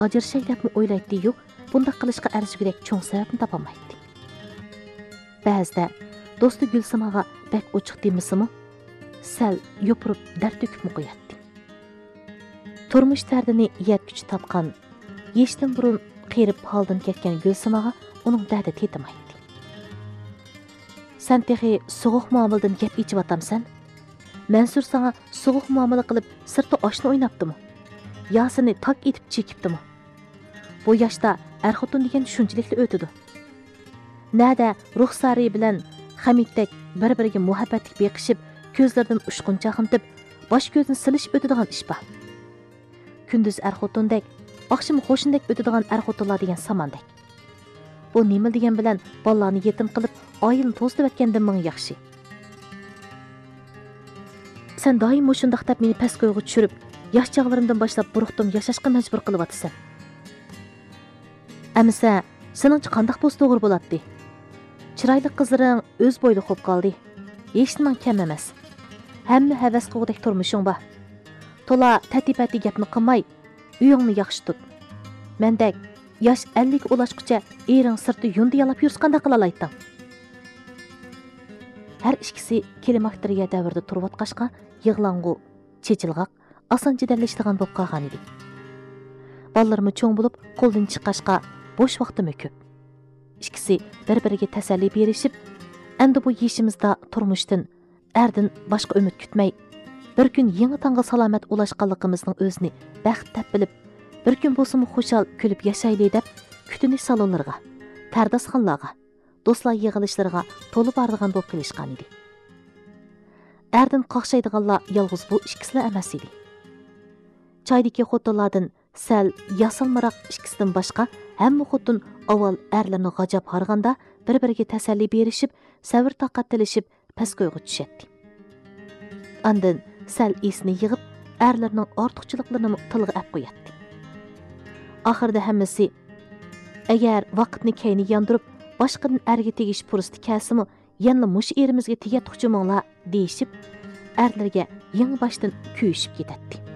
ajrashay debmi o'ylaydi yo'q, bundaq qilishga arzigudek cho'ng sababni topolmaydi. Ba'zida do'sti Gulsamaga bak ochiq demisimi, sal yopurib dard to'kibmi qo'yadi. Turmush dardini yetkichi topgan, yeshdan burun qerib holdan ketgan Gulsamaga uning dardi tetimaydi. Sen texi soğuq muamildan gap ichib atamsan? Mansur sana soğuq muamala qilib sirtda oshni o'ynabdimi? Yo seni tak etib chekibdimi? Bu yoshda er-xotin degan shunchilikli o'tidi. Nada ruxsari bilan Hamiddak bir-biriga muhabbatlik beqishib, ko'zlaridan ushqun chaqimtib, bosh ko'zni silishib o'tadigan ish bor. Kunduz er-xotindek, oqshom qo'shindek o'tadigan er-xotinlar degan samandek. Bu nima degan bilan bolalarni yetim qilib, oyilni to'zitib o'tgandan ming yaxshi. Sen doim shundaq deb meni past qo'yga tushirib, yosh chog'larimdan boshlab buruqdim yashashga majbur qilyapsan. Amsa, seningcha qanday bo'lsa to'g'ri bo'ladi? Chiroyli qizlaring o'z bo'yli xo'p qoldi. Hech nima kam emas. Hamma havas qilgudek turmushing bor. To'la tatipati gapni qilmay, uyingni yaxshi tut. Mendek yosh 50 ga ulashguncha ering sirti yundi yalab yursa qanday qila olayding? Her ikkisi kelimakteriya davrida turvatqashqa yig'lang'u, chechilg'aq, oson jidallashadigan bo'lib qolgan edi. Ballarimi cho'ng bo'lib, qo'ldan chiqashqa bo'sh vaqtim ko'p. Ikkisi bir-biriga tasalli berishib, endi bu yeshimizda turmushdan, erdan boshqa umid kutmay, bir kun yangi tongga salomat ulashqanligimizning o'zini baxt deb bilib, bir kun bo'lsa-mu xushal kulib yashayli deb kutinish salonlarga, tardasxonlarga, do'stlar yig'ilishlariga to'lib boradigan bo'lib qilishgan edi. Erdan qoqshaydiganlar yolg'iz bu ikkisilar emas edi. Choydagi xotinlardan sal yasalmaroq ikkisidan boshqa hamma xotin avval erlarni g'ajab harganda bir-biriga tasalli berishib, savr taqat tilishib past qo'yga tushadi. Andan sal esni yig'ib, erlarning ortiqchiliklarini tilga olib qo'yadi. Oxirida hammasi agar vaqtni keyni yondirib, boshqadan erga tegish fursati kelsimi, yana mush erimizga tegatuqchiminglar deyishib, erlarga yangi boshdan kuyishib ketadi.